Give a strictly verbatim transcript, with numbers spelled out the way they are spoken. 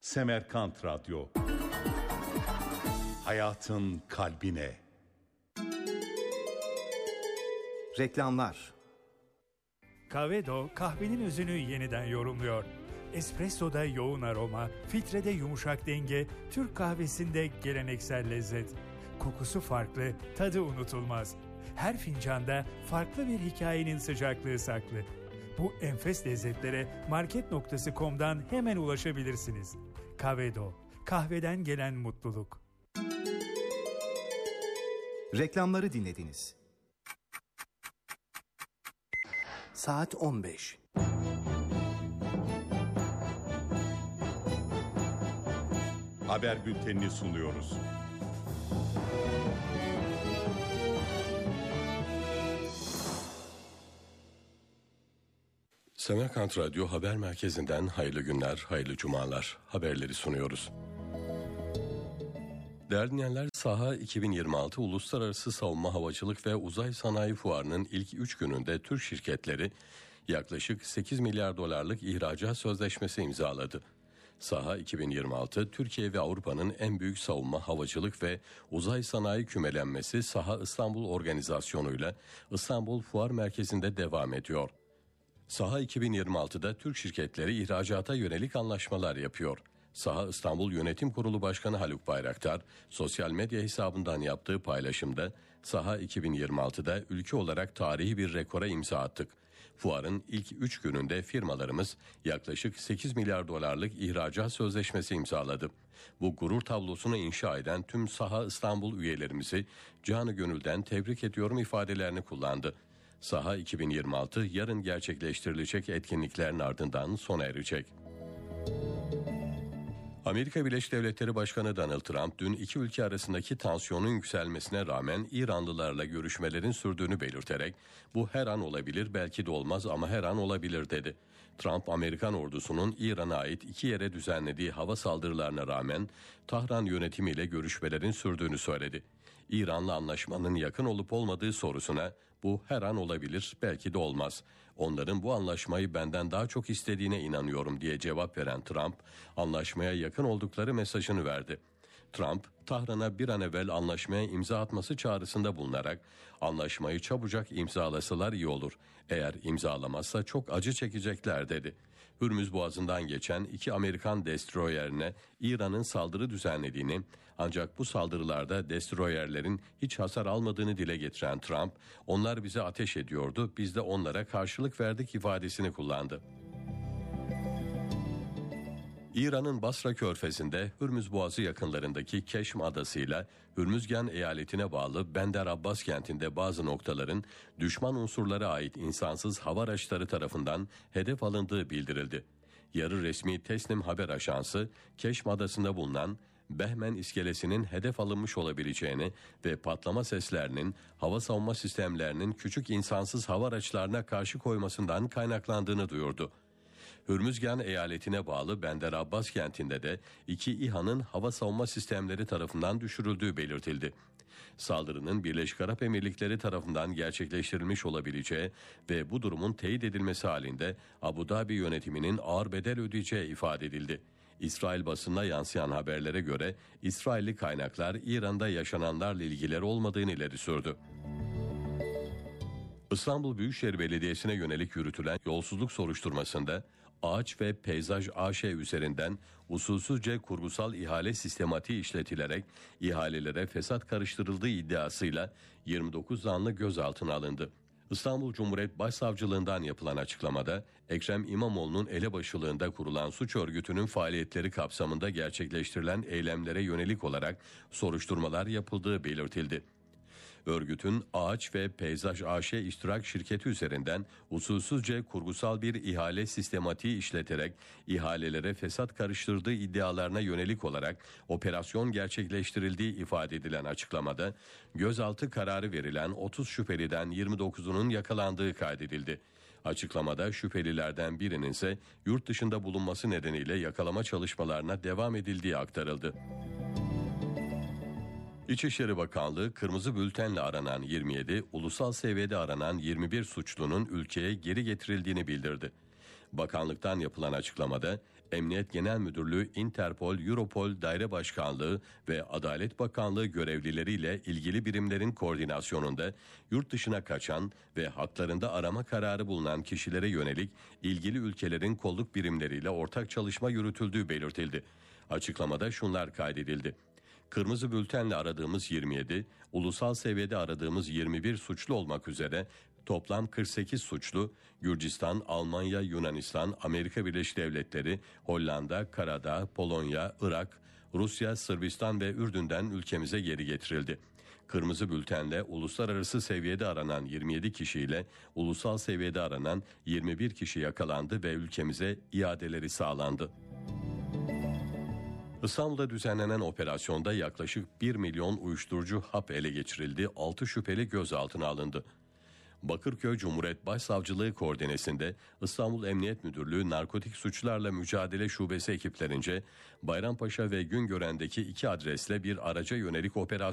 Semerkant Radyo. Hayatın kalbine. Reklamlar. Kavedo kahvenin özünü yeniden yorumluyor. Espresso'da yoğun aroma, filtrede yumuşak denge, Türk kahvesinde geleneksel lezzet. Kokusu farklı, tadı unutulmaz. Her fincanda farklı bir hikayenin sıcaklığı saklı. Bu enfes lezzetlere market nokta com'dan hemen ulaşabilirsiniz. Kavedo, kahveden gelen mutluluk. Reklamları dinlediniz. Saat on beş. Haber bültenini sunuyoruz. Semerkant Radyo Haber Merkezi'nden hayırlı günler, hayırlı cumalar. Haberleri sunuyoruz. Değerli dinleyenler, Saha iki bin yirmi altı Uluslararası Savunma Havacılık ve Uzay Sanayi Fuarı'nın ilk üç gününde Türk şirketleri yaklaşık sekiz milyar dolarlık ihracat sözleşmesi imzaladı. Saha iki bin yirmi altı, Türkiye ve Avrupa'nın en büyük savunma, havacılık ve uzay sanayi kümelenmesi Saha İstanbul organizasyonuyla İstanbul Fuar Merkezi'nde devam ediyor. Saha iki bin yirmi altıda Türk şirketleri ihracata yönelik anlaşmalar yapıyor. Saha İstanbul Yönetim Kurulu Başkanı Haluk Bayraktar, sosyal medya hesabından yaptığı paylaşımda, Saha iki bin yirmi altıda ülke olarak tarihi bir rekora imza attık. Fuarın ilk üç gününde firmalarımız yaklaşık sekiz milyar dolarlık ihracat sözleşmesi imzaladı. Bu gurur tablosunu inşa eden tüm Saha İstanbul üyelerimizi canı gönülden tebrik ediyorum ifadelerini kullandı. Saha iki bin yirmi altı yarın gerçekleştirilecek etkinliklerin ardından sona erecek. Amerika Birleşik Devletleri Başkanı Donald Trump dün iki ülke arasındaki tansiyonun yükselmesine rağmen İranlılarla görüşmelerin sürdüğünü belirterek bu her an olabilir, belki de olmaz ama her an olabilir dedi. Trump, Amerikan ordusunun İran'a ait iki yere düzenlediği hava saldırılarına rağmen Tahran yönetimiyle görüşmelerin sürdüğünü söyledi. İran'la anlaşmanın yakın olup olmadığı sorusuna bu her an olabilir, belki de olmaz. Onların bu anlaşmayı benden daha çok istediğine inanıyorum diye cevap veren Trump, anlaşmaya yakın oldukları mesajını verdi. Trump, Tahran'a bir an evvel anlaşmaya imza atması çağrısında bulunarak anlaşmayı çabucak imzalasalar iyi olur. Eğer imzalamazsa çok acı çekecekler dedi. Hürmüz Boğazı'ndan geçen iki Amerikan destroyerine İran'ın saldırı düzenlediğini, ancak bu saldırılarda destroyerlerin hiç hasar almadığını dile getiren Trump, onlar bize ateş ediyordu, biz de onlara karşılık verdik ifadesini kullandı. İran'ın Basra Körfezi'nde Hürmüz Boğazı yakınlarındaki Keşm Adası'yla Hürmüzgan eyaletine bağlı Bender Abbas kentinde bazı noktaların düşman unsurlara ait insansız hava araçları tarafından hedef alındığı bildirildi. Yarı resmi Tesnim haber ajansı Keşm Adası'nda bulunan Behmen iskelesinin hedef alınmış olabileceğini ve patlama seslerinin hava savunma sistemlerinin küçük insansız hava araçlarına karşı koymasından kaynaklandığını duyurdu. Hürmüzgan eyaletine bağlı Bender Abbas kentinde de iki İHA'nın hava savunma sistemleri tarafından düşürüldüğü belirtildi. Saldırının Birleşik Arap Emirlikleri tarafından gerçekleştirilmiş olabileceği ve bu durumun teyit edilmesi halinde Abu Dhabi yönetiminin ağır bedel ödeyeceği ifade edildi. İsrail basınına yansıyan haberlere göre İsrailli kaynaklar İran'da yaşananlarla ilgileri olmadığını ileri sürdü. İstanbul Büyükşehir Belediyesi'ne yönelik yürütülen yolsuzluk soruşturmasında Ağaç ve Peyzaj A Ş üzerinden usulsüzce kurgusal ihale sistematiği işletilerek ihalelere fesat karıştırıldığı iddiasıyla yirmi dokuz zanlı gözaltına alındı. İstanbul Cumhuriyet Başsavcılığından yapılan açıklamada Ekrem İmamoğlu'nun elebaşılığında kurulan suç örgütünün faaliyetleri kapsamında gerçekleştirilen eylemlere yönelik olarak soruşturmalar yapıldığı belirtildi. Örgütün Ağaç ve Peyzaj A Ş iştirak şirketi üzerinden usulsüzce kurgusal bir ihale sistematiği işleterek ihalelere fesat karıştırdığı iddialarına yönelik olarak operasyon gerçekleştirildiği ifade edilen açıklamada gözaltı kararı verilen otuz şüpheliden yirmi dokuzunun yakalandığı kaydedildi. Açıklamada şüphelilerden birinin ise yurt dışında bulunması nedeniyle yakalama çalışmalarına devam edildiği aktarıldı. İçişleri Bakanlığı kırmızı bültenle aranan yirmi yedi, ulusal seviyede aranan yirmi bir suçlunun ülkeye geri getirildiğini bildirdi. Bakanlıktan yapılan açıklamada Emniyet Genel Müdürlüğü, Interpol, Europol Daire Başkanlığı ve Adalet Bakanlığı görevlileriyle ilgili birimlerin koordinasyonunda yurt dışına kaçan ve haklarında arama kararı bulunan kişilere yönelik ilgili ülkelerin kolluk birimleriyle ortak çalışma yürütüldüğü belirtildi. Açıklamada şunlar kaydedildi. Kırmızı bültenle aradığımız yirmi yedi, ulusal seviyede aradığımız yirmi bir suçlu olmak üzere toplam kırk sekiz suçlu Gürcistan, Almanya, Yunanistan, Amerika Birleşik Devletleri, Hollanda, Karadağ, Polonya, Irak, Rusya, Sırbistan ve Ürdün'den ülkemize geri getirildi. Kırmızı bültenle uluslararası seviyede aranan yirmi yedi kişiyle ulusal seviyede aranan yirmi bir kişi yakalandı ve ülkemize iadeleri sağlandı. İstanbul'da düzenlenen operasyonda yaklaşık bir milyon uyuşturucu hap ele geçirildi, altı şüpheli gözaltına alındı. Bakırköy Cumhuriyet Başsavcılığı koordinesinde İstanbul Emniyet Müdürlüğü Narkotik Suçlarla Mücadele Şubesi ekiplerince Bayrampaşa ve Güngören'deki iki adresle bir araca yönelik operasyon